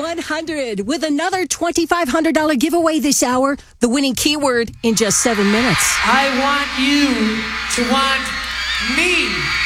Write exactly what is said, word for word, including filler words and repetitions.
one hundred with another twenty-five hundred dollars giveaway this hour. The winning keyword in just seven minutes. I want you to want me.